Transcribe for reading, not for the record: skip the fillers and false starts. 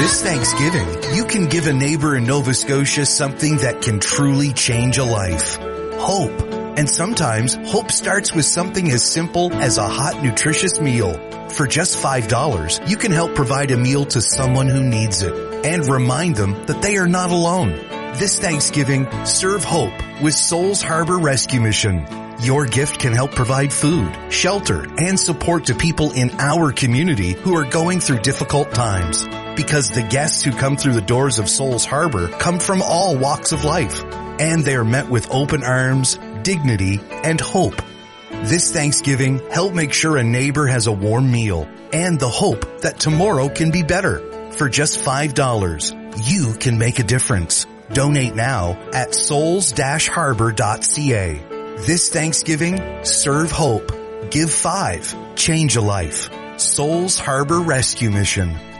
This Thanksgiving, you can give a neighbor in Nova Scotia something that can truly change a life. Hope. And sometimes, hope starts with something as simple as a hot, nutritious meal. For just $5, you can help provide a meal to someone who needs it and remind them that they are not alone. This Thanksgiving, serve hope with Souls Harbor Rescue Mission. Your gift can help provide food, shelter, and support to people in our community who are going through difficult times. Because the guests who come through the doors of Souls Harbor come from all walks of life, and they are met with open arms, dignity, and hope. This Thanksgiving, help make sure a neighbor has a warm meal and the hope that tomorrow can be better. For just $5, you can make a difference. Donate now at souls-harbor.ca. This Thanksgiving, serve hope. Give 5. Change a life. Souls Harbor Rescue Mission.